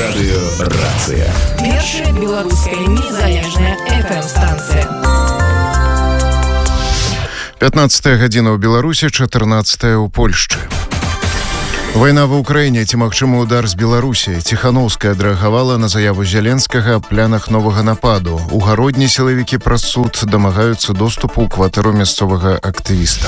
Радыёрацыя. Першая беларуская незалежная FM-станцыя. 15 гадзіна ў Беларусі, 14 ў Польшчы. Вайна ва ўкраіне, ці магчымы удар з Беларусі. Ціханаўская адрэагавала на заяву Зеленскага аб планах новага нападу. У гародні сілавікі праз суд дамагаюцца доступу ў кватэру мясцовага актывіста.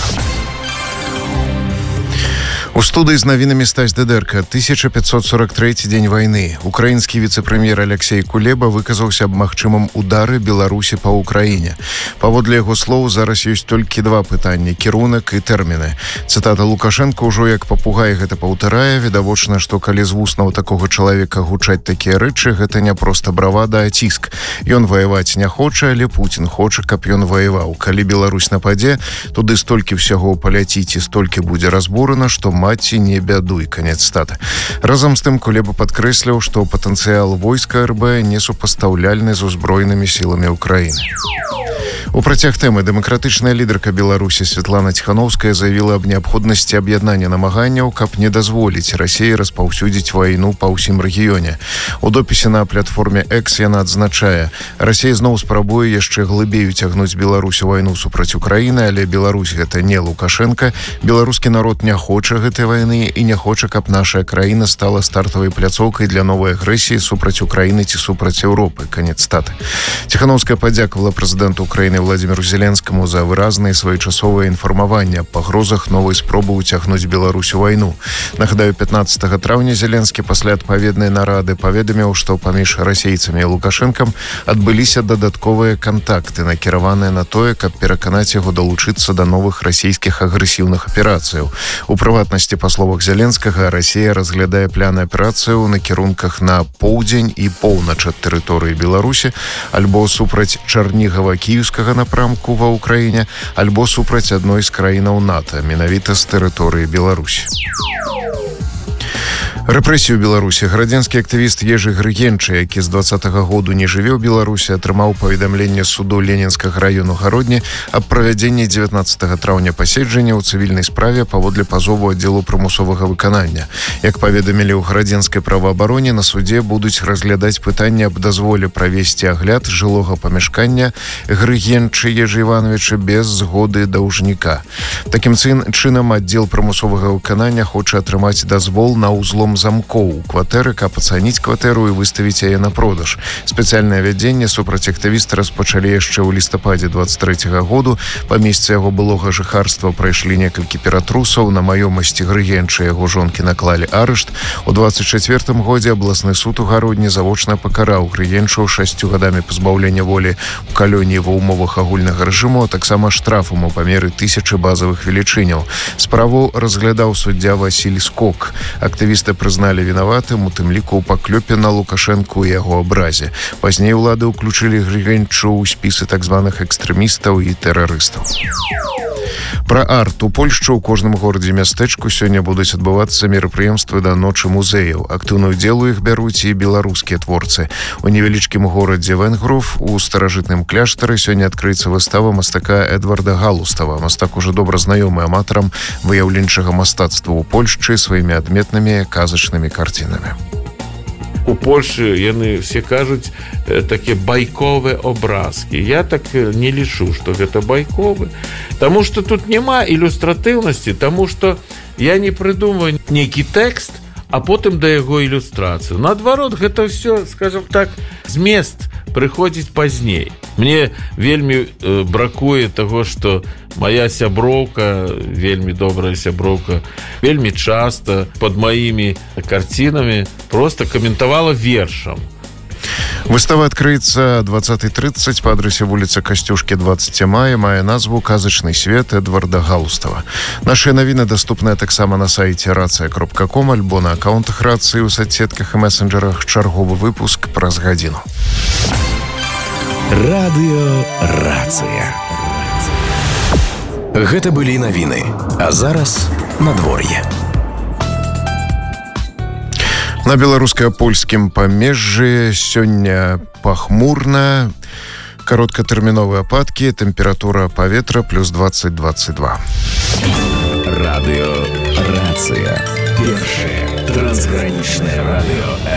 У студыі з навінамі Стась Дедерка. 1543 дзень вайны. Украінскі віцэ-прэм'ер Алексей Кулеба выказаўся аб магчымым удары Беларусі па ўкраіне. Паводле яго слоў, зараз ёсць толькі два пытанні: кірунак і тэрміны. Цытата: Лукашенко ўжо як папугай гэта паўтарае. Відавочна, што калі з вуснаў такога чалавека гучаць такія рэчы, гэта не проста бравада, а ціск. Ён ваяваць не хоча, але Пуцін хоча, каб ён ваяваў. Калі Беларусь нападзе, туды столькі ўсяго паляціць і столькі будзе разбурана, што маці не бядуй. Канец цытаты. Разам з тым Кулеба падкрэсліў, што патэнцыял войска РБ не супастаўляльны з узброенымі сіламі ўкраіны. У працяг тэмы дэмакратычная лідарка Беларусі Святлана Ціханаўская заявіла аб неабходнасці аб'яднання намаганняў, каб не дазволіць Расіі распаўсюдзіць вайну па ўсім рэгіёне. У допісе на платформе X яна адзначае: Расія зноў спрабуе яшчэ глыбей уцягнуць Беларусь у вайну супраць Украіны, але Беларусь гэта не Лукашенко. Беларускі народ не хоча гэтай вайны і не хоча, каб наша краіна стала стартавай пляцоўкай для новай агрэсіі супраць Украіны ці супраць Еўропы. Канец цытаты. Ціханаўская падзякавала прэзідэнту Украіны Владимиру Зеленскому за выразнае своечасовае інфармаванне аб пагрозах новай спробы ўцягнуць Беларусь у вайну. Нагадаю, 15 траўня Зеленскі пасля адпаведнай нарады паведаміў, што паміж расейцамі і Лукашэнкам адбыліся дадатковыя кантакты, накіраваныя на тое, каб пераканаць яго далучыцца да новых расійскіх агрэсіўных аперацыяў. У прыватнасці, па словах Зеленскага, Расія разглядае пляны аперацыяў на кірунках на поўдзень і поўнач ад тэрыторыі Беларусі, альбо супраць Чарнігава-Кіеўскага напрамку ва ўкраіне, альбо супраць адной з краінаў НАТО, менавіта з тэрыторыі Беларусі. Рэпрэсію ў Беларусі. Градзенскі актывіст Ежы Грыгенча, які з 20-го году не жыве ў Беларусі, атрымаў паведамленне суду Ленінскага раёну Гародні аб правядзенні 19 траўня паседжання ў цывільнай справе паводле пазову аддзелу прымусовага выканання. Як паведамілі ў градзенскай праваабароне, на судзе будуць разглядаць пытанне аб дазволе правесці агляд жылога памяшкання Грыгенча Ежы Івановича без згоды даўжніка. Такім чынам аддзел прымусовага выканання хоча атрымаць дазвол на ўзлом замкоў у кватэры, каб ацаніць кватэру і выставіць яе на продаж. Спецыяльнае вядзенне супраць актывіста распачалі яшчэ ў лістападзе 23-го году. Па месцы яго былога жыхарства прайшлі некалькі ператрусаў. На маёмасці Грыгенча яго жонкі наклалі арышт. У 24-м годзе абласны суд у Гародні завочна пакараў Грыгенчу 6 гадамі пазбаўлення волі ў калоніі ва ўмовах агульнага рэжыму, а таксама штрафам у памеры 1000 базавых велічыняў. Справу разглядаў суддзя Васіль Скок. Актывісты прызналі вінаватым, у тым ліку ў паклёпе на Лукашэнку і яго абразе. Пазней улады ўключылі Грыгенчу ў спісы так званых экстрэмістаў і тэрарыстаў. Пра арт. У Польшчы ў кожным горадзе і мястэчку сёння будуць адбывацца мерапрыемствы да ночы музеяў. Актыўную удзел у іх бяруць і беларускія творцы. У невялічкім горадзе Венгруф у старажытным кляштары сёння адкрыецца выстава мастака Эдварда Галустава. Мастак уже добра знаёмы аматарам выяўленчага мастацтва ў Польшчы сваімі адметнымі казачнымі карцінамі. У Польшы яны все кажуць такія байковыя образкі. Я так не лічу, што гэта байковы, таму што тут няма ілюстратыўнасці, таму што я не прыдумваю нейкі тэкст, а потым да яго ілюстрацыю. Наадварот, гэта ўсё, скажам так, змест прыходзіць пазней. Мне вельмі бракуе таго, што моя сяброўка, вельмі добрая сяброўка, вельмі часта пад маімі карцінамі просто каментавала вершам. Выстава адкрыецца 20:30 па адрасе вуліца Касцюшкі, 20 мая, мае назву «Казачны свет» Эдварда Галустава. Нашыя навіны даступныя таксама на сайце racja.com альбо на аккаунтах Рацыі ў соцсетках і месенджерах. Чарговы выпуск праз гадзіну. Радыёрацыя. Гэта былі навіны. А зараз надвор'е. На беларуска-польскім памежжы сёння пахмурна, кароткатэрміновыя ападкі, тэмпература паветра плюс 20-22. Радыёрацыя. Першае трансгранічнае радыё